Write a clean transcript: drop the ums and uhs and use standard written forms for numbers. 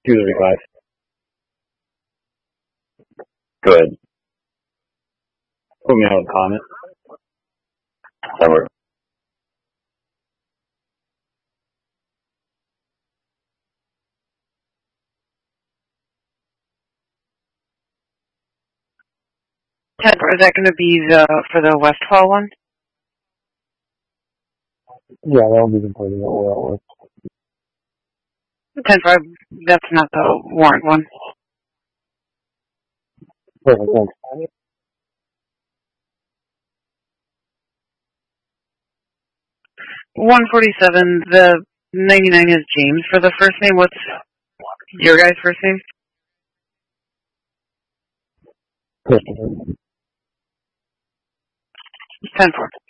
235. Go ahead. Put me out a comment. That works. Ted, is that going to be for the Westfall one? Yeah, that'll be the part of that work. 10-5, that's not the warrant one. Perfect, thanks. 147, the 99 is James for the first name. What's your guy's first name? Christopher. 10-4.